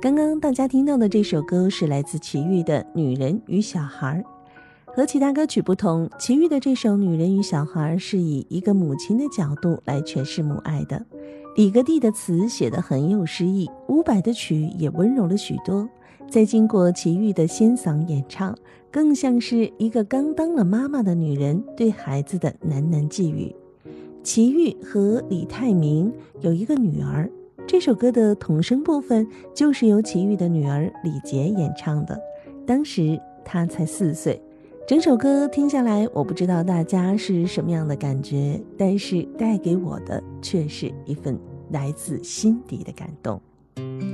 刚刚大家听到的这首歌是来自齐豫的《女人与小孩》。和其他歌曲不同，齐豫的这首《女人与小孩》是以一个母亲的角度来诠释母爱的。李格弟的词写得很有诗意，伍佰的曲也温柔了许多。再经过齐豫的仙嗓演唱，更像是一个刚当了妈妈的女人对孩子的喃喃寄语。齐豫和李泰明有一个女儿，这首歌的童声部分就是由齐豫的女儿李洁演唱的，当时她才4岁。整首歌听下来，我不知道大家是什么样的感觉，但是带给我的却是一份来自心底的感动。